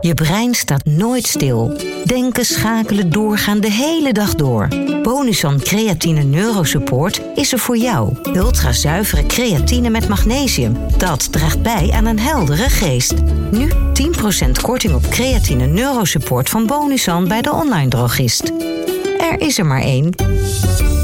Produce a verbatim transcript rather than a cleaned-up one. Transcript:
Je brein staat nooit stil. Denken, schakelen, doorgaan de hele dag door. Bonusan Creatine Neurosupport is er voor jou. Ultrazuivere creatine met magnesium. Dat draagt bij aan een heldere geest. Nu tien procent korting op Creatine Neurosupport van Bonusan bij de online drogist. Er is er maar één.